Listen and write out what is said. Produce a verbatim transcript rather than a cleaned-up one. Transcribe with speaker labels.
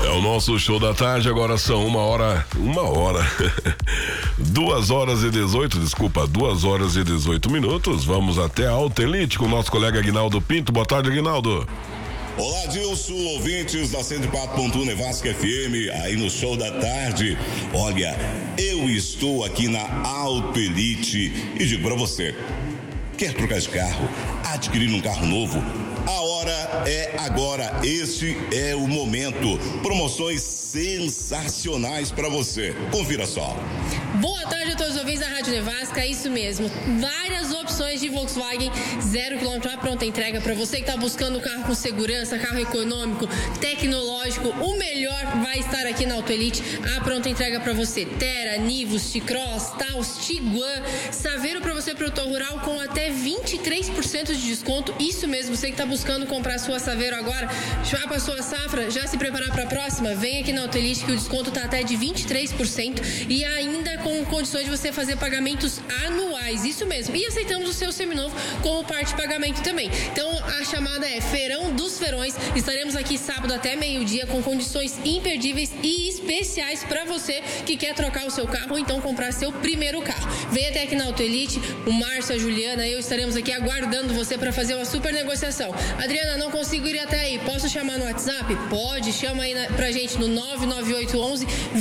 Speaker 1: É o nosso show da tarde, agora são uma hora, uma hora, duas horas e dezoito, desculpa, duas horas e dezoito minutos. Vamos até a Auto Elite com o nosso colega Aguinaldo Pinto. Boa tarde, Aguinaldo.
Speaker 2: Olá, Dilson, ouvintes da cento e quatro ponto um Nevasca F M, aí no show da tarde. Olha, eu estou aqui na Auto Elite e digo pra você, quer trocar de carro, adquirir um carro novo? A hora é agora, este é o momento. Promoções sensacionais para você. Confira só.
Speaker 3: Boa tarde a todos os ouvintes da Rádio Nevasca, é isso mesmo. Várias opções de Volkswagen zero quilômetro à pronta entrega para você que está buscando um carro com segurança, carro econômico, tecnológico. O melhor vai estar aqui na Auto Elite. A pronta entrega para você. Terra, Nivus, T-Cross, Taos, Tiguan, Saveiro para você produtor rural com até vinte e três por cento de desconto. Isso mesmo, você que está buscando comprar sua Saveiro agora, já passou a safra, já se preparar para a próxima? Vem aqui na Auto Elite que o desconto está até de vinte e três por cento e ainda com condições de você fazer pagamentos anuais, isso mesmo, e aceitamos o seu seminovo como parte de pagamento também. Então a chamada é Feirão dos Feirões. Estaremos aqui sábado até meio-dia com condições imperdíveis e especiais para você que quer trocar o seu carro ou então comprar seu primeiro carro. Vem até aqui na Auto Elite, o Márcio, a Juliana, eu estaremos aqui aguardando você para fazer uma super negociação. Adriana, não consigo ir até aí, posso chamar no WhatsApp? Pode, chama aí na, pra gente no nove nove oito um um